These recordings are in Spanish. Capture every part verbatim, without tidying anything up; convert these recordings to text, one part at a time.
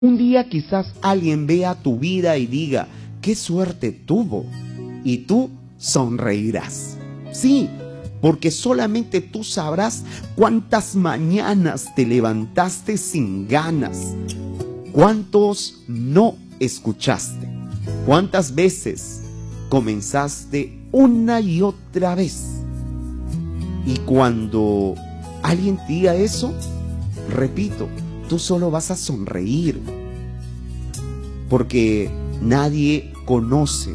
Un día quizás alguien vea tu vida y diga, ¡qué suerte tuvo! Y tú sonreirás. Sí, porque solamente tú sabrás cuántas mañanas te levantaste sin ganas, cuántos no escuchaste, cuántas veces comenzaste una y otra vez. Y cuando alguien te diga eso, repito, tú solo vas a sonreír, porque nadie conoce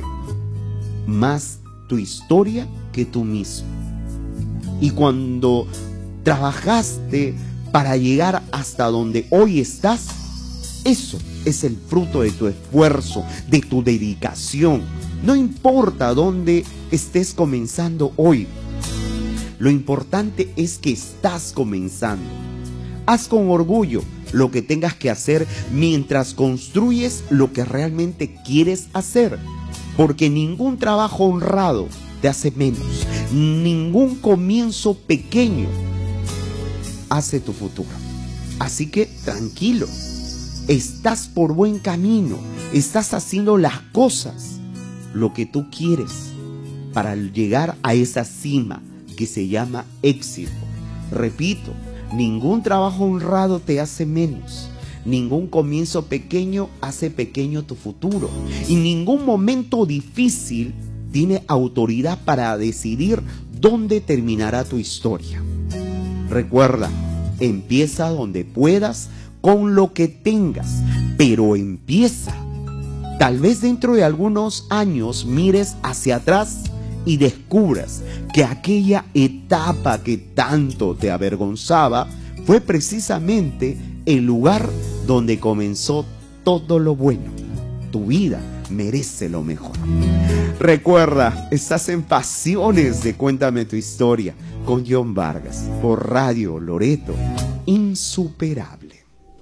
más tu historia que tú mismo. Y cuando trabajaste para llegar hasta donde hoy estás, eso es el fruto de tu esfuerzo, de tu dedicación. No importa dónde estés comenzando hoy, lo importante es que estás comenzando. Haz con orgullo lo que tengas que hacer mientras construyes lo que realmente quieres hacer, porque ningún trabajo honrado te hace menos, ningún comienzo pequeño hace tu futuro. Así que tranquilo, estás por buen camino, estás haciendo las cosas, lo que tú quieres para llegar a esa cima que se llama éxito. Repito, ningún trabajo honrado te hace menos, ningún comienzo pequeño hace pequeño tu futuro, y ningún momento difícil tiene autoridad para decidir dónde terminará tu historia. Recuerda, empieza donde puedas, con lo que tengas, pero empieza. Tal vez dentro de algunos años mires hacia atrás y descubras que aquella etapa que tanto te avergonzaba fue precisamente el lugar donde comenzó todo lo bueno. Tu vida merece lo mejor. Recuerda, estás en Pasiones de Cuéntame tu Historia con John Vargas por Radio Loreto, insuperable.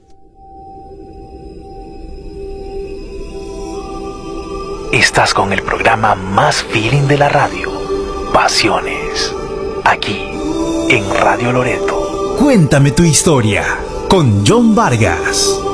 Estás con el programa más feeling de la radio, Pasiones, aquí en Radio Loreto. Cuéntame tu historia con John Vargas.